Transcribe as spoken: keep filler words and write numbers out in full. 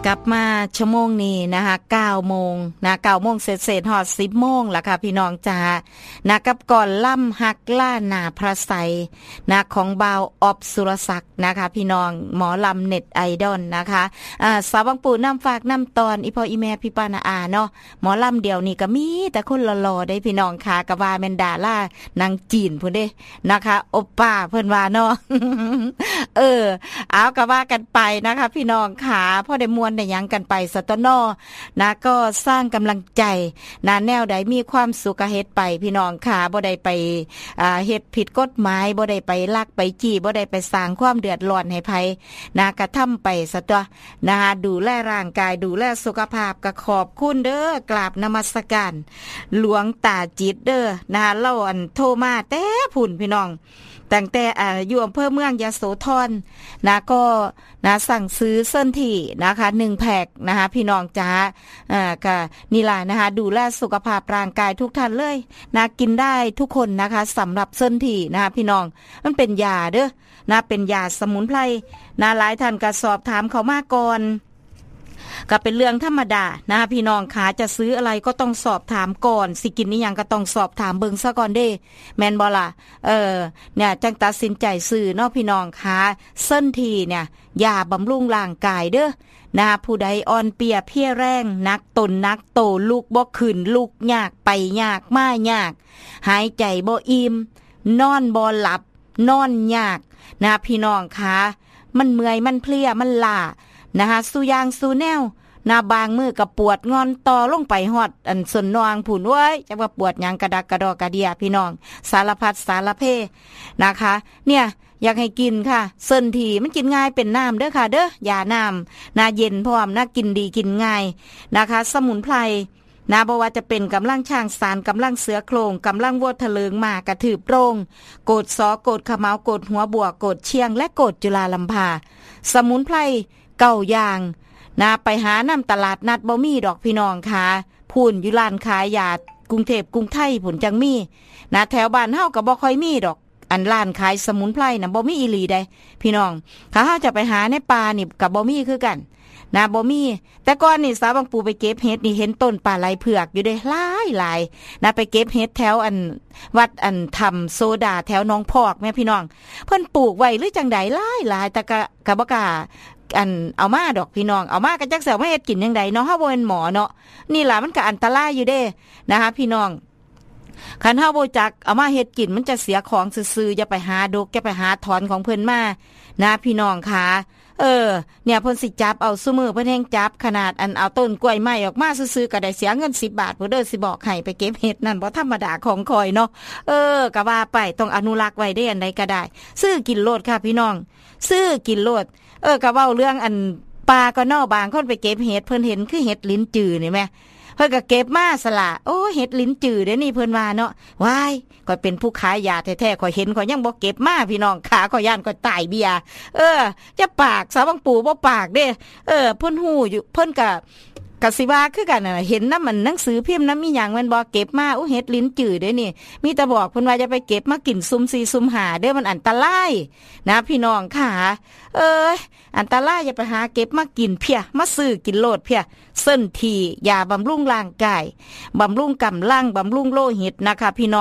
กลับมาชั่วโมงนี้นะคะเก้าโมงนะเก้าโมงเศษๆฮอดสิบโมงล่ะค่ะพี่น้องจ๋านะกับก่อนล่ำฮักล่าหน้าพระไสยนะของบ่าวออบสุรศักดิ์นะคะพี่น้องหมอลำเน็ตไอดอลนะคะอ่าสาวบางปู่น้ำฝากน้ำตอนอีพ่ออีแม่พี่ป้านาอาเนาะหมอลำเดียวนี่ก็มีแต่คนหล่อๆได้พี่น้องค่ะกะว่าแม่นดาล่านางจีนพุ่นเด้นะคะโอป้าเพิ่นว่าเนาะ เออเอาก็ว่ากันไปนะคะพี่น้องค่ะพอได้มวนได้หยังกันไปสตนอนะก็สร้างกำลังใจนะแนวใดมีความสุขก็เฮ็ดไปพี่น้องค่ะบ่ได้ไปอ่าเฮ็ดผิดกฎหมายบ่ได้ไปลักไปจี้บ่ได้ไปสร้างความเดือดร้อนให้ไผนะกระทำไปซะตัวนะดูแลร่างกายดูแลสุขภาพก็ขอบคุณเด้อกราบนมัสการหลวงตาจิตเด้อนะเล่าอันโทรมาแต่พุ่นพี่น้องตั้งแต่อ่าอยู่อำเภอเมืองยโสธรนะก็นะสั่งซื้อเส้นที่นะคะหนึ่งแพ็คนะคะพี่น้องจ๋าอ่าก็นี่ล่ะนะคะดูแลสุขภาพร่างกายทุกท่านเลยนะกินได้ทุกคนนะคะสำหรับเส้นที่นะคะพี่น้องมันเป็นยาเด้อนะเป็นยาสมุนไพรนะหลายท่านก็สอบถามเขามาก่อนก็เป็นเรื่องธรรมดานะคะพี่น้องขาจะซื้ออะไรก็ต้องสอบถามก่อนสิกินนี่ยังก็ต้องสอบถามเบิ่งซะก่อนเด้แม่นบ่ล่ะเออเนี่ยจังตัดสินใจซื้อเนาะพี่น้องขาเส้นทีเนี่ยยาบำรุงร่างกายเด้อนะผู้ใดอ่อนเปียเพลียแรงนักตนนักโตลุกบ่ขึ้นลุกยากไปยากมายากหายใจบ่อิ่มนอนบ่หลับนอนยากนะพี่น้องขามันเมื่อยมันเพลียมันล้านะคะสู้ยางสู้แนวนาบางมือกับปวดงอนต่อลงไปฮอดอันส่วนนองผุนไว้จักว่าปวดหยังกระดักกระดอกกระเดียพี่น้องสารพัดสารเพนะคะเนี่ยอยากให้กินค่ะเส้นทีมันกินง่ายเป็นน้ำเด้อค่ะเด้อยาน้ำนาเย็นพร้อมน่ากินดีกินง่ายนะคะสมุนไพรนะบ่ว่าจะเป็นกำลังช่างสารกำลังเสือโครงกำลังวัวทะเลิงมากระถืบโปรงโกดสอโกดขมาวโกดหัวบัวโกดเชียงและโกดจุฬาลัมพาสมุนไพรเก่าอย่างนะไปหาน้ำตลาดนัดบ่มีดอกพี่น้องค่ะพูนอยู่ร้านขายยากรุงเทพกรุงไทยผุนจังมีนะแถวบ้านเฮาก็บ่ค่อยมีดอกอันร้านขายสมุนไพรน่ะบ่มีอีหลีได้พี่น้องถ้าเฮาจะไปหาในป่านี่ก็บ่มีคือกันนะบ่มีแต่ก่อนนี่สาวบางปูไปเก็บเห็ดนี่เห็นต้นปลาไหลเผือกอยู่เด้หลายหลายนะไปเก็บเห็ดแถวอันวัดอันทำโซดาแถวหนองพอกแม่พี่น้องเพิ่นปลูกไว้หรือจังใดหลายหลายแต่ก็ก็บ่กล้าอันเอามาดอกพี่น้องเอามาก็จักเสียวมาเฮ็ดกินจังไดเนาะเฮาบ่เป็นหมอเนาะนี่ล่ะมันก็อันตรายอยู่เด้นะคะพี่น้องคันเฮาบ่จักเอามาเฮ็ดกินมันจะเสียของซื่อๆอย่าไปหาดกอย่าไปหาถอนของเพิ่นมานะพี่น้องค่ะเออเนี่ยเพิ่นสิจับเอาซุมื้อเพิ่นแฮงจับขนาดอันเอาต้นกล้วยไม้ออกมาซื่อๆก็ได้เสียเงินสิบบาทพุ่นเด้อสิบอกให้ไปเก็บเห็ดนั่นบ่ธรรมดาของข่อยเนาะเออก็ว่าไปต้องอนุรักษ์ไว้ได้อันใดก็ได้ซื้อกินโลดค่ะพี่น้องซื้อกินโลดเออก็เว้าเรื่องอันปลาก็นอบางคนไปเก็บเห็ดเพิ่นเห็นคือเห็ดลิ้นจือนี่แม่เพิ่นก็เก็บมาสละโอ้เห็ดลิ้นจือเด้นี่เพิ่นว่าเนาะว้ายข่อยเป็นผู้ขายยาแท้ๆข่อยเห็นข่อยยังบ่เก็บมาพี่น้องขาข่อยย่านข่อยตายเบียเออจะปากสาวบางปู่บ่ปากเด้เออเพิ่นฮู้อยู่เพิ่นก็กสิว่าคือกันน่ะเห็นน้ำมันหนังสือพิมพ์น้ำมีหยังแม่นบ่เก็บมาอู้เฮ็ดลิ้นจือเด้นี่มีแต่บอกเพิ่นว่าจะไปเก็บมากินซุ่มสี่ซุ่มห้าเด้อมันอันตรายนะพี่น้องค่ะเอ้ยอันตรายอย่าไปหาเก็บมากินเพียมาซื้อกินโลดเพียเส้นทียาบำรุงร่างกายบำรุงกำลังบำรุงโลหิตนะคะพี่น้อง